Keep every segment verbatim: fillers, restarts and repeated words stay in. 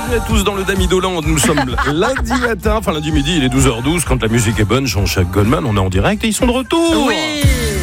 Bienvenue à tous dans le Damidoland. Nous sommes lundi matin, enfin lundi midi, il est douze heures douze. Quand la musique est bonne, Jean-Jacques Goldman, on est en direct et ils sont de retour. Oui.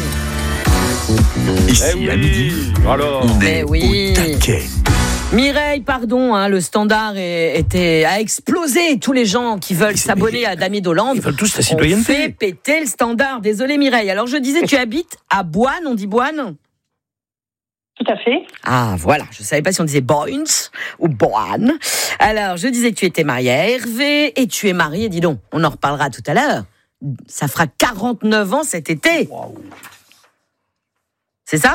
Ici Eh oui. à midi. Alors, on est oui. au taquet. Mireille, pardon, hein, le standard est, était, a explosé. Tous les gens qui veulent s'abonner à Damidoland, ils veulent tous la on citoyenneté. fait péter le standard. Désolé Mireille. Alors je disais, tu habites à Boine, on dit Boine ? Tout à fait. Ah, voilà. Je ne savais pas si on disait Boines ou Boine. Alors, je disais que tu étais mariée à Hervé et tu es mariée, dis donc, on en reparlera tout à l'heure. Ça fera quarante-neuf ans cet été. Wow. C'est ça ?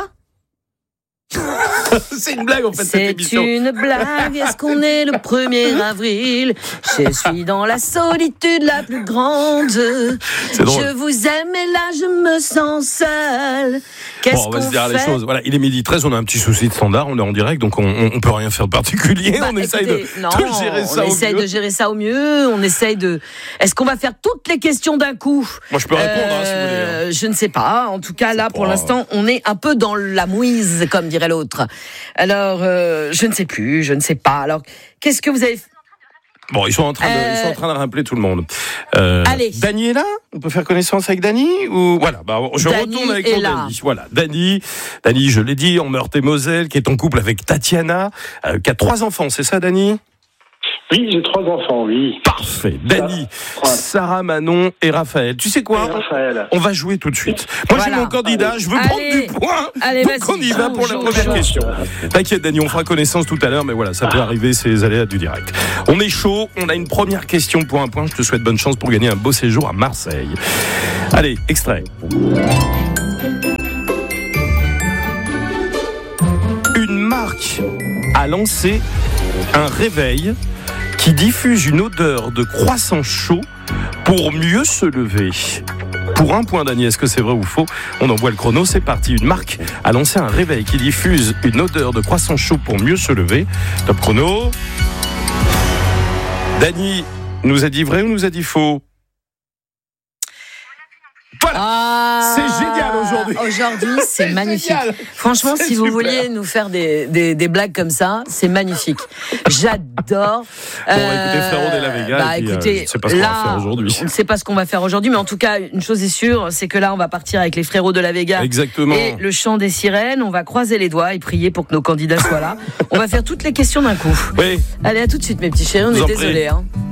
C'est une blague en fait, cette C'est émission. une blague, est-ce qu'on est le premier avril ? Je suis dans la solitude la plus grande. C'est drôle. Je vous aime et là je me sens seule. Qu'est-ce Bon, on va qu'on se dire fait ? les choses. Voilà, il est midi treize, on a un petit souci de standard, on est en direct, donc on, on, on peut rien faire de particulier. Bah, on essaye de, écoutez, non, de gérer ça on au essaye mieux. de gérer ça au mieux. On essaye de. Est-ce qu'on va faire toutes les questions d'un coup ? Moi, je peux répondre, hein, si vous voulez. hein. Euh, Je ne sais pas. En tout cas, là, pour pas- l'instant, on est un peu dans la mouise, comme dirait l'autre. Alors, euh, je ne sais plus, je ne sais pas. Alors, qu'est-ce que vous avez fait ? Bon, ils sont en train de, Euh, ils sont en train de rappeler tout le monde. Euh, Allez. Dany est là ? On peut faire connaissance avec Dany ou voilà, bah je Dany retourne avec est mon là. Dany. Voilà, Dany, Dany, je l'ai dit, en Meurthe-et-Moselle, qui est en couple avec Tatiana, euh, qui a trois enfants, c'est ça, Dany ? Oui, j'ai trois enfants, oui. Parfait. Dany, Ouais. Sarah, Manon et Raphaël. Tu sais quoi ? Et Raphaël. On va jouer tout de suite. Moi, Voilà. j'ai mon candidat, je veux Allez. prendre du point. Allez, donc, vas-y, on y va joue, pour la joue, première joue. question. T'inquiète, Dany, on fera connaissance tout à l'heure, mais voilà, ça peut arriver, c'est les aléas du direct. On est chaud, on a une première question pour un point. Je te souhaite bonne chance pour gagner un beau séjour à Marseille. Allez, extrait. Une marque a lancé un réveil qui diffuse une odeur de croissant chaud pour mieux se lever. Pour un point, Dany, est-ce que c'est vrai ou faux ? On envoie le chrono, c'est parti. Une marque a lancé un réveil qui diffuse une odeur de croissant chaud pour mieux se lever. Top chrono. Dany nous a dit vrai ou nous a dit faux ? Voilà. Ah, C'est génial aujourd'hui. Aujourd'hui, c'est magnifique. génial. Franchement, C'est si vous super. vouliez nous faire des, des, des blagues comme ça, c'est magnifique. J'adore. Bon, écoutez, frérot de la Vega, bah, et puis, euh, écoutez, je ne sais pas ce qu'on là, va faire aujourd'hui. On ne sait pas ce qu'on va faire aujourd'hui, mais en tout cas, une chose est sûre, c'est que là, on va partir avec les frérots de la Vega. Exactement. Et le chant des sirènes. On va croiser les doigts et prier pour que nos candidats soient là. On va faire toutes les questions d'un coup. Oui. Allez, à tout de suite, mes petits chéris. On Vous est en prie. désolés. Hein.